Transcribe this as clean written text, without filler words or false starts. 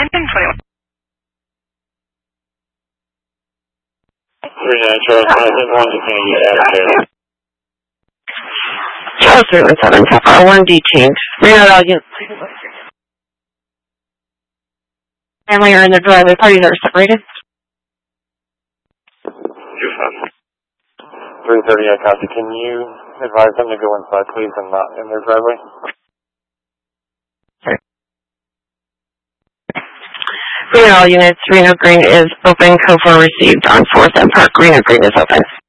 Engine 21. 39 Charles, I think one is going to get out Charles 317, Papa, 1D change. Reroute all units. Family are in the driveway. Parties are separated. 330, I copy. Can you advise them to go inside, please, and not in their driveway? Reroute all units. Reno Green is open. Code 4 received on 4th and Park. Reno Green is open.